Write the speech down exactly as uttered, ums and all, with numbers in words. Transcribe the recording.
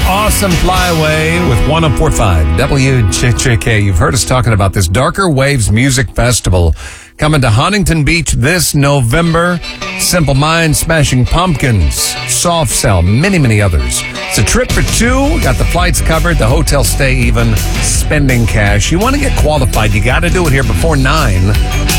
Awesome Flyaway with one oh four point five W J J K. You've heard us talking about this Darker Waves Music Festival coming to Huntington Beach this November. Simple Minds, Smashing Pumpkins, Soft Cell, many, many others. It's a trip for two. Got the flights covered, the hotel stay even, spending cash. You want to get qualified, you got to do it here before nine.